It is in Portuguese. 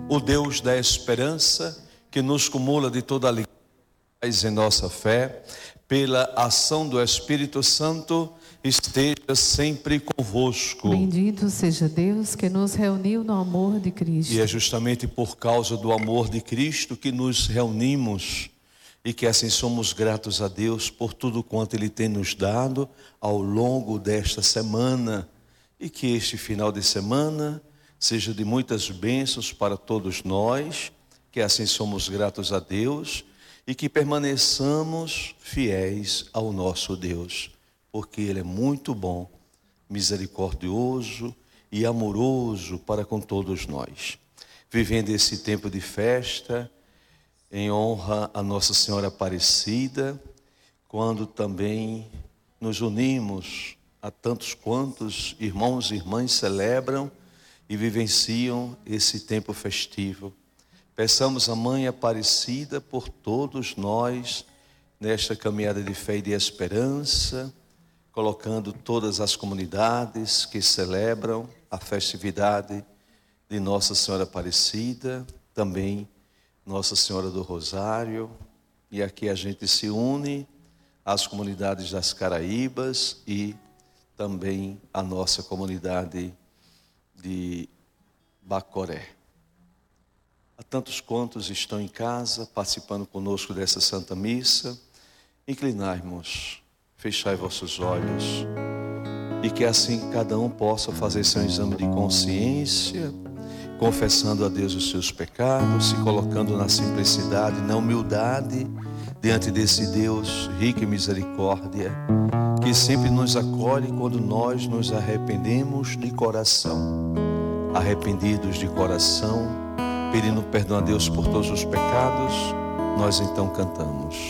o Deus da esperança, que nos cumula de toda alegria em nossa fé, pela ação do Espírito Santo, esteja sempre convosco. Bendito seja Deus que nos reuniu no amor de Cristo. E é justamente por causa do amor de Cristo que nos reunimos e que assim somos gratos a Deus por tudo quanto Ele tem nos dado ao longo desta semana. E que este final de semana seja de muitas bênçãos para todos nós, que assim somos gratos a Deus e que permaneçamos fiéis ao nosso Deus, porque Ele é muito bom, misericordioso e amoroso para com todos nós. Vivendo esse tempo de festa, em honra a Nossa Senhora Aparecida, quando também nos unimos a tantos quantos irmãos e irmãs celebram e vivenciam esse tempo festivo. Peçamos a Mãe Aparecida por todos nós, nesta caminhada de fé e de esperança, colocando todas as comunidades que celebram a festividade de Nossa Senhora Aparecida, também Nossa Senhora do Rosário, e aqui a gente se une às comunidades das Caraíbas e também à nossa comunidade de Bacoré. A tantos quantos estão em casa, participando conosco dessa Santa Missa, inclinai-vos, fechai vossos olhos, e que assim cada um possa fazer seu exame de consciência, confessando a Deus os seus pecados, se colocando na simplicidade, na humildade, diante desse Deus rico em misericórdia, que sempre nos acolhe quando nós nos arrependemos de coração. Arrependidos de coração, pedindo perdão a Deus por todos os pecados, nós então cantamos.